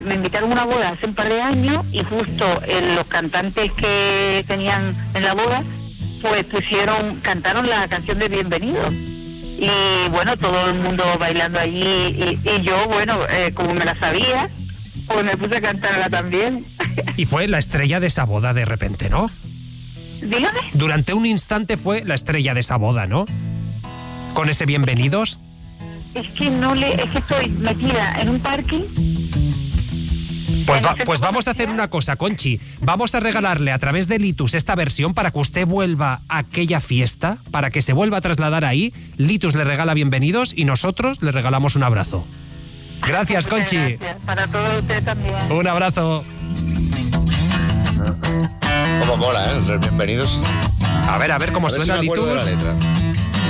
Me invitaron a una boda hace un par de años y justo los cantantes que tenían en la boda, pues cantaron la canción de Bienvenido. Y bueno, todo el mundo bailando allí y yo, bueno, como me la sabía, pues me puse a cantarla también. Y fue la estrella de esa boda de repente, ¿no? Dígame. Durante un instante fue la estrella de esa boda, ¿no? Con ese Bienvenidos. Es que estoy metida en un parking. Pues vamos a hacer una cosa, Conchi. Vamos a regalarle a través de Litus esta versión para que usted vuelva a aquella fiesta, para que se vuelva a trasladar ahí. Litus le regala Bienvenidos y nosotros le regalamos un abrazo. Gracias, Conchi. Gracias. Para todos ustedes también. Un abrazo. Cómo mola, ¿eh? Los Bienvenidos. A ver cómo suena si me acuerdo de Litus. la letra.